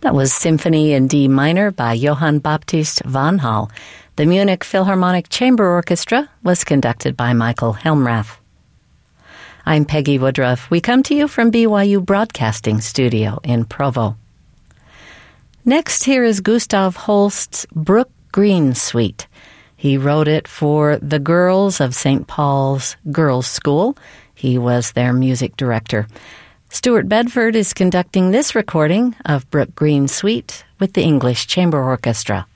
That was Symphony in D minor by Johann Baptist van Hal. The Munich Philharmonic Chamber Orchestra was conducted by Michael Helmrath. I'm Peggy Woodruff. We come to you from BYU Broadcasting Studio in Provo. Next, here is Gustav Holst's Brook Green Suite. He wrote it for the girls of St. Paul's Girls' School. He was their music director. Stuart Bedford is conducting this recording of Brook Green Suite with the English Chamber Orchestra.